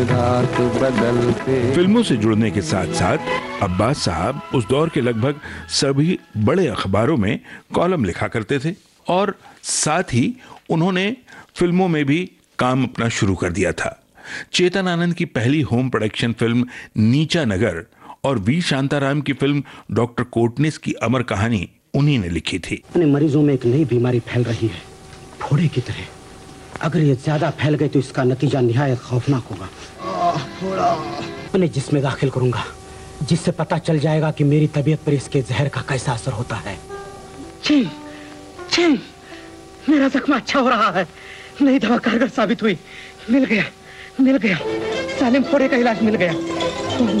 रात बदलते। फिल्मों से जुड़ने के साथ साथ अब्बास साहब उस दौर के लगभग सभी बड़े अखबारों में कॉलम लिखा करते थे और साथ ही उन्होंने फिल्मों में भी काम अपना शुरू कर दिया था। चेतन आनंद की पहली होम प्रोडक्शन फिल्म नीचा नगर और वी शांताराम की फिल्म डॉक्टर कोटनिस की अमर कहानी उन्हीं ने लिखी थी। मरीजों में एक नई बीमारी फैल रही है, फोड़े की तरह। अगर ये ज्यादा फैल गई तो इसका नतीजा निहायत खौफनाक होगा। उन्हें जिसमें दाखिल करूंगा जिससे पता चल जाएगा कि मेरी तबीयत पर इसके जहर का कैसा असर होता है। छी, छी, मेरा जख्म अच्छा हो रहा है। नई दवा कारगर साबित हुई। मिल गया सालिम, फोड़े का इलाज मिल गया।